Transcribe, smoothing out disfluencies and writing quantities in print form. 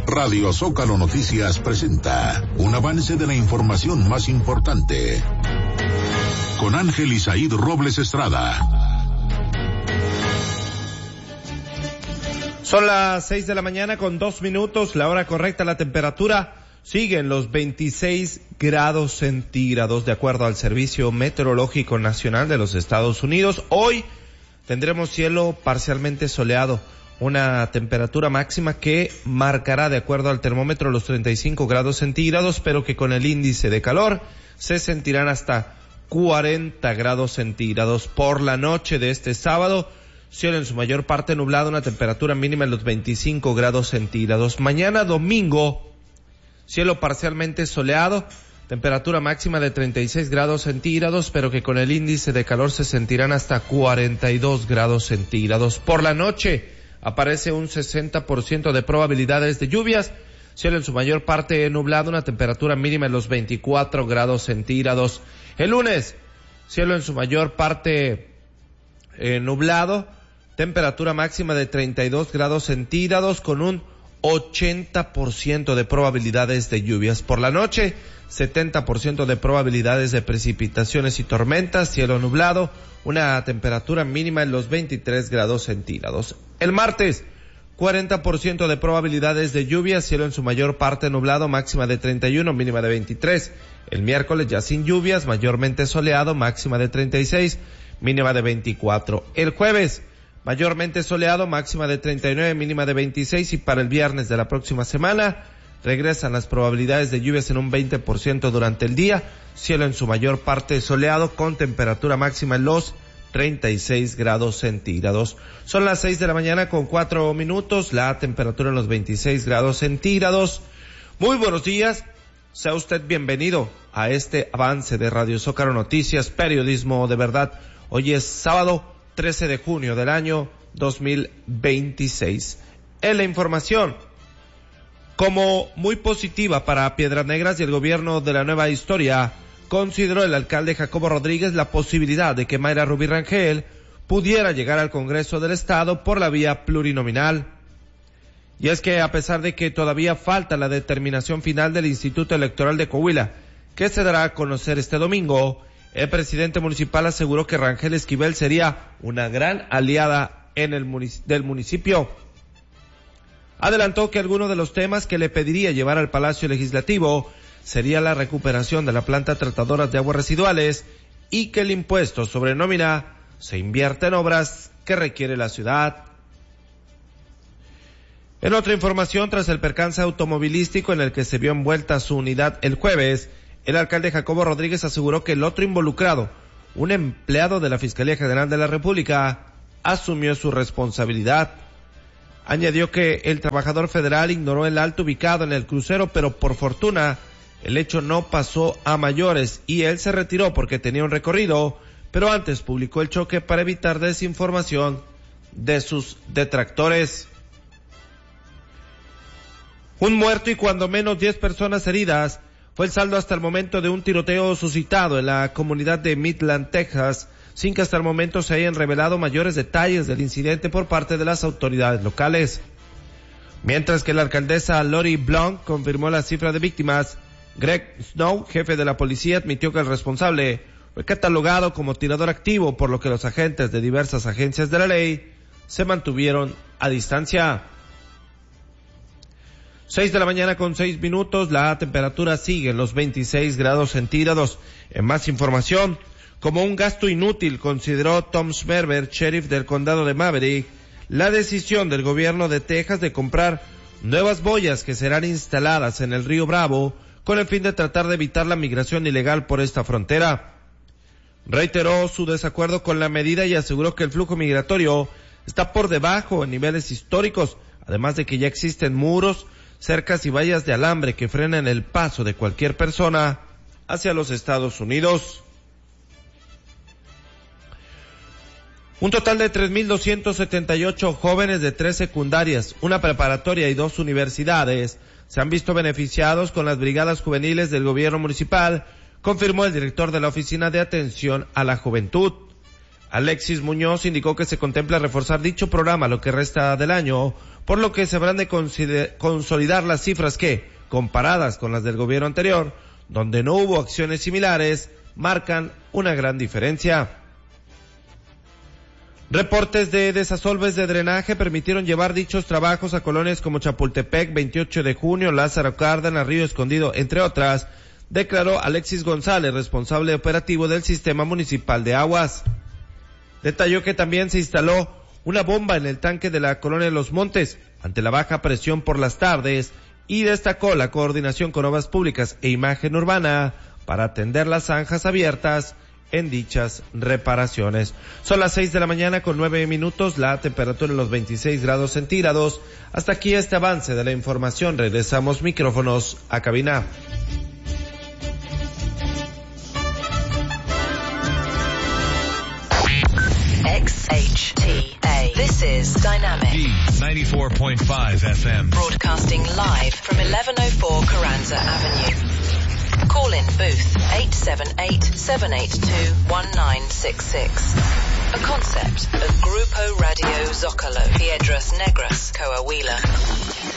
Radio Zócalo Noticias presenta un avance de la información más importante. Con Ángel Isaíd Robles Estrada. Son las 6 de la mañana con 2 minutos, la hora correcta. La temperatura sigue en los 26 grados centígrados de acuerdo al Servicio Meteorológico Nacional de los Estados Unidos. Hoy tendremos cielo parcialmente soleado, una temperatura máxima que marcará de acuerdo al termómetro los 35 grados centígrados, pero que con el índice de calor se sentirán hasta 40 grados centígrados. Por la noche de este sábado, cielo en su mayor parte nublado, una temperatura mínima en los 25 grados centígrados. Mañana domingo, cielo parcialmente soleado, temperatura máxima de 36 grados centígrados, pero que con el índice de calor se sentirán hasta 42 grados centígrados. Por la noche aparece un 60% de probabilidades de lluvias, cielo en su mayor parte nublado, una temperatura mínima en los 24 grados centígrados. El lunes, cielo en su mayor parte nublado, temperatura máxima de 32 grados centígrados con un 80% de probabilidades de lluvias. Por la noche, 70% de probabilidades de precipitaciones y tormentas, cielo nublado, una temperatura mínima en los 23 grados centígrados. El martes, 40% de probabilidades de lluvia, cielo en su mayor parte nublado, máxima de 31, mínima de 23. El miércoles ya sin lluvias, mayormente soleado, máxima de 36, mínima de 24. El jueves, mayormente soleado, máxima de 39, mínima de 26, y para el viernes de la próxima semana regresan las probabilidades de lluvias en un 20% durante el día, cielo en su mayor parte soleado con temperatura máxima en los 36 grados centígrados. Son las 6 de la mañana con 4 minutos, la temperatura en los 26 grados centígrados. Muy buenos días, sea usted bienvenido a este avance de Radio Zócalo Noticias, periodismo de verdad. Hoy es sábado 13 de junio del año 2026. En la información, como muy positiva para Piedras Negras y el gobierno de la Nueva Historia, consideró el alcalde Jacobo Rodríguez la posibilidad de que Mayra Rubí Rangel pudiera llegar al Congreso del Estado por la vía plurinominal. Y es que a pesar de que todavía falta la determinación final del Instituto Electoral de Coahuila, que se dará a conocer este domingo, el presidente municipal aseguró que Rangel Esquivel sería una gran aliada del municipio. Adelantó que alguno de los temas que le pediría llevar al Palacio Legislativo sería la recuperación de la planta tratadora de aguas residuales y que el impuesto sobre nómina se invierta en obras que requiere la ciudad. En otra información, tras el percance automovilístico en el que se vio envuelta su unidad el jueves, el alcalde Jacobo Rodríguez aseguró que el otro involucrado, un empleado de la Fiscalía General de la República, asumió su responsabilidad. Añadió que el trabajador federal ignoró el alto ubicado en el crucero, pero por fortuna el hecho no pasó a mayores y él se retiró porque tenía un recorrido, pero antes publicó el choque para evitar desinformación de sus detractores. Un muerto y cuando menos 10 personas heridas fue el saldo hasta el momento de un tiroteo suscitado en la comunidad de Midland, Texas, sin que hasta el momento se hayan revelado mayores detalles del incidente por parte de las autoridades locales. Mientras que la alcaldesa Lori Blount confirmó la cifra de víctimas, Greg Snow, jefe de la policía, admitió que el responsable fue catalogado como tirador activo, por lo que los agentes de diversas agencias de la ley se mantuvieron a distancia. 6 de la mañana con 6 minutos, la temperatura sigue en los 26 grados centígrados. En más información, como un gasto inútil consideró Tom Schmerber, sheriff del condado de Maverick, la decisión del gobierno de Texas de comprar nuevas boyas que serán instaladas en el río Bravo con el fin de tratar de evitar la migración ilegal por esta frontera. Reiteró su desacuerdo con la medida y aseguró que el flujo migratorio está por debajo en niveles históricos, además de que ya existen muros, cercas y vallas de alambre que frenan el paso de cualquier persona hacia los Estados Unidos. Un total de 3,278 jóvenes de 3 secundarias, una preparatoria y 2 universidades se han visto beneficiados con las brigadas juveniles del gobierno municipal, confirmó el director de la Oficina de Atención a la Juventud. Alexis Muñoz indicó que se contempla reforzar dicho programa lo que resta del año, por lo que se habrán de consolidar las cifras que, comparadas con las del gobierno anterior, donde no hubo acciones similares, marcan una gran diferencia. Reportes de desasolves de drenaje permitieron llevar dichos trabajos a colonias como Chapultepec, 28 de junio, Lázaro Cárdenas, Río Escondido, entre otras, declaró Alexis González, responsable operativo del Sistema Municipal de Aguas. Detalló que también se instaló una bomba en el tanque de la colonia de Los Montes, ante la baja presión por las tardes, y destacó la coordinación con Obras Públicas e Imagen Urbana para atender las zanjas abiertas en dichas reparaciones. Son las 6 de la mañana con 9 minutos, la temperatura en los 26 grados centígrados. Hasta aquí este avance de la información. Regresamos micrófonos a cabina. XHTA. This is Dynamic. D94.5 FM. Broadcasting live from 1104 Carranza Avenue. Call in booth 878-782-1966. A concept of Grupo Radio Zocalo, Piedras Negras, Coahuila.